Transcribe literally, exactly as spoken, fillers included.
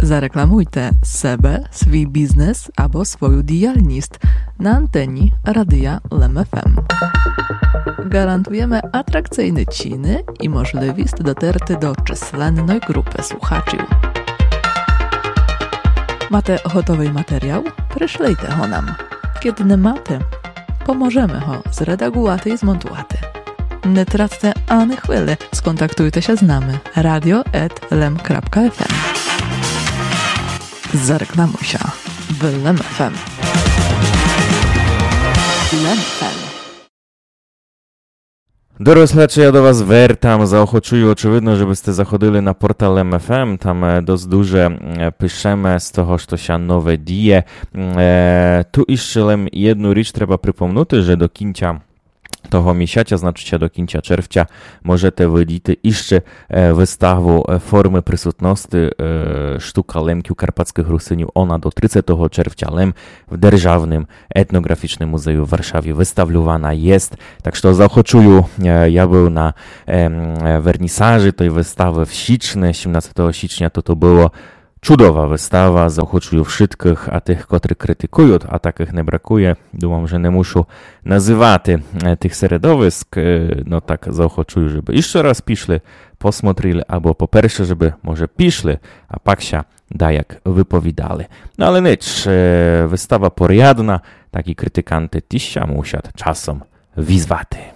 Zareklamujte sebe, swój biznes albo swoją dialnost na anteni Radia Lem F M. Gwarantujemy atrakcyjne ciny i możliwość dotarty do czyslennej grupy słuchaczy. Macie gotowy materiał? Przyszlijcie ho nam. Kiedy nie macie, pomożemy ho zredagować i zmontować. Nie traccie ani chwili, skontaktujcie się z nami radio at lem kropka f m. Zareklamuj się w Lem F M. Lem F M. Doroslacze, ja do was wertam, zaochočuju oczyvidno, żebyście zachodzili na portal Lem F M, tam dość duże piszemy z toho, što się nowe dzieje. E, tu jeszcze lem jedną rzecz trzeba przypomnieć, że do końca того місяця, значить до кінця червня, можете видіти іще виставу форми присутності штука лемків карпатських русинів. Вона до тридцятого червня лем в Державним етнографічним музею в Варшаві виставлювана є. Так що заохочую, я був на вернісажі той вистави в січні, сімнадцятого січня, то то було чудова вистава, заохочую wszystkich, a tych, którzy krytykują, a takich nie brakuje. Думam, że nie muszę nazywać tych środowisk, no tak zaochočuju, żeby jeszcze raz piszli, posмотрели, albo po pierwsze, żeby może piszli, a pak się da jak wypowiadali. No ale nic, wystawa porядna, taki krytykanty tysia muszą czasem wyzwać.